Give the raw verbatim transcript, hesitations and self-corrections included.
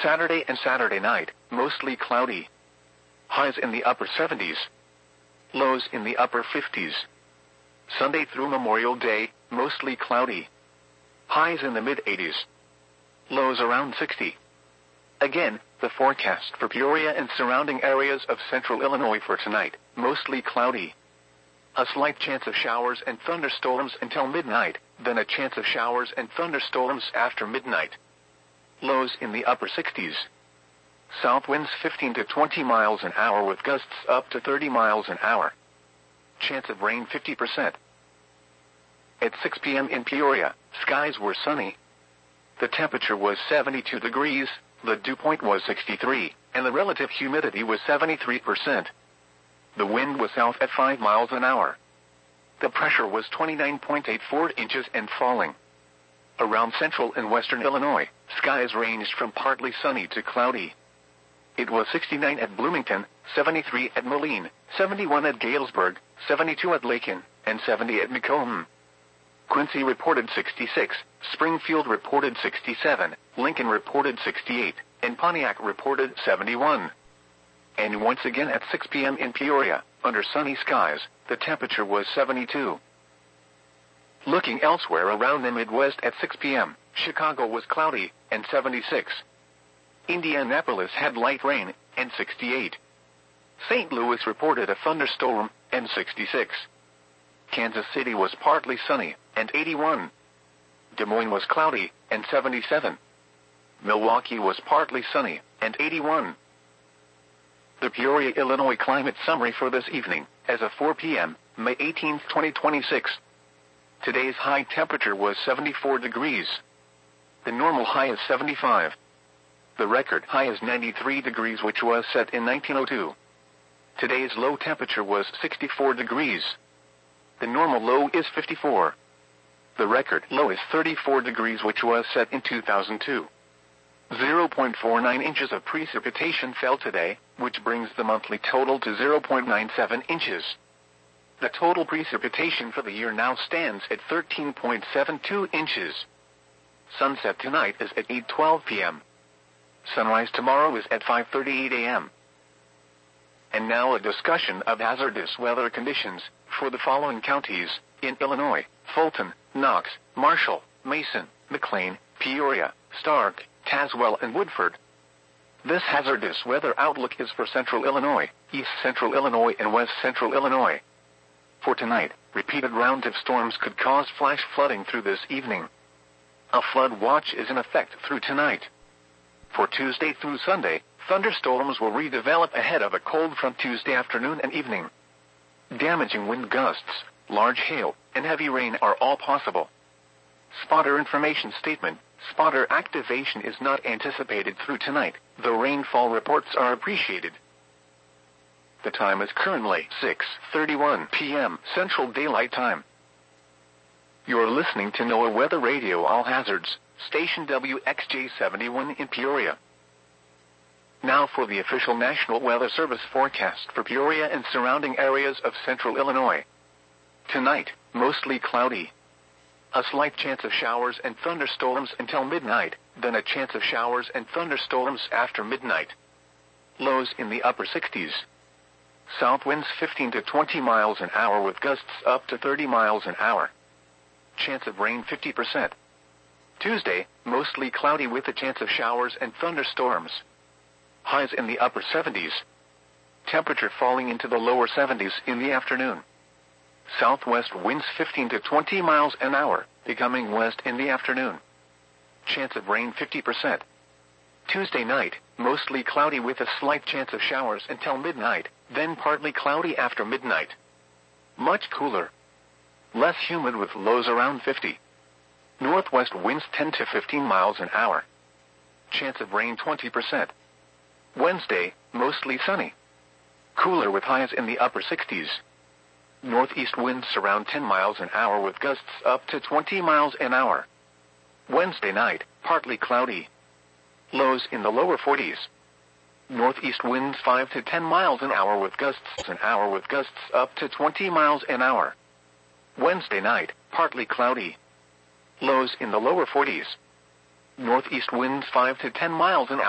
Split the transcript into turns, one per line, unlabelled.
Saturday and Saturday night, mostly cloudy. Highs in the upper seventies. Lows in the upper fifties. Sunday through Memorial Day, mostly cloudy. Highs in the mid-eighties. Lows around sixty. Again, the forecast for Peoria and surrounding areas of central Illinois for tonight, mostly cloudy. A slight chance of showers and thunderstorms until midnight, then a chance of showers and thunderstorms after midnight. Lows in the upper sixties. South winds fifteen to twenty miles an hour with gusts up to thirty miles an hour. Chance of rain fifty percent. At six p.m. in Peoria, skies were sunny. The temperature was seventy-two degrees, the dew point was sixty-three, and the relative humidity was seventy-three percent. The wind was south at five miles an hour. The pressure was twenty-nine point eight four inches and falling. Around central and western Illinois, skies ranged from partly sunny to cloudy. It was sixty-nine at Bloomington, seventy-three at Moline, seventy-one at Galesburg, seventy-two at Lakin, and seventy at Macomb. Quincy reported sixty-six, Springfield reported sixty-seven, Lincoln reported sixty-eight, and Pontiac reported seventy-one. And once again at six p.m. in Peoria, under sunny skies, the temperature was seventy-two. Looking elsewhere around the Midwest at six p.m., Chicago was cloudy, and seventy-six. Indianapolis had light rain, and sixty-eight. Saint Louis reported a thunderstorm, and sixty-six. Kansas City was partly sunny, and eighty-one. Des Moines was cloudy, and seventy-seven. Milwaukee was partly sunny, and eighty-one. The Peoria, Illinois climate summary for this evening, as of four p.m., May eighteenth, twenty twenty-six. Today's high temperature was seventy-four degrees. The normal high is seventy-five. The record high is ninety-three degrees, which was set in nineteen oh two. Today's low temperature was sixty-four degrees. The normal low is fifty-four. The record low is thirty-four degrees, which was set in two thousand two. zero point four nine inches of precipitation fell today, which brings the monthly total to zero point nine seven inches. The total precipitation for the year now stands at thirteen point seven two inches. Sunset tonight is at eight twelve p.m. Sunrise tomorrow is at five thirty-eight a.m. And now a discussion of hazardous weather conditions for the following counties in Illinois: Fulton, Knox, Marshall, Mason, McLean, Peoria, Stark, Tazewell, and Woodford. This hazardous weather outlook is for central Illinois, east central Illinois, and west central Illinois. For tonight, repeated rounds of storms could cause flash flooding through this evening. A flood watch is in effect through tonight. For Tuesday through Sunday, thunderstorms will redevelop ahead of a cold front Tuesday afternoon and evening. Damaging wind gusts, large hail, and heavy rain are all possible. Spotter information statement: spotter activation is not anticipated through tonight, though rainfall reports are appreciated. The time is currently six thirty-one p.m. Central Daylight Time. You're listening to NOAA Weather Radio All Hazards, station W X J seventy-one in Peoria. Now for the official National Weather Service forecast for Peoria and surrounding areas of central Illinois. Tonight, mostly cloudy. A slight chance of showers and thunderstorms until midnight, then a chance of showers and thunderstorms after midnight. Lows in the upper sixties. South winds fifteen to twenty miles an hour with gusts up to thirty miles an hour. Chance of rain fifty percent. Tuesday, mostly cloudy with a chance of showers and thunderstorms. Highs in the upper seventies. Temperature falling into the lower seventies in the afternoon. Southwest winds fifteen to twenty miles an hour, becoming west in the afternoon. Chance of rain fifty percent. Tuesday night, mostly cloudy with a slight chance of showers until midnight, then partly cloudy after midnight. Much cooler. Less humid with lows around fifty. Northwest winds ten to fifteen miles an hour. Chance of rain twenty percent. Wednesday, mostly sunny. Cooler with highs in the upper sixties. Northeast winds around ten miles an hour with gusts up to twenty miles an hour. Wednesday night, partly cloudy. Lows in the lower forties. Northeast winds five to ten miles an hour with gusts an hour with gusts up to twenty miles an hour. Wednesday night, partly cloudy. Lows in the lower forties. Northeast winds five to ten miles an hour.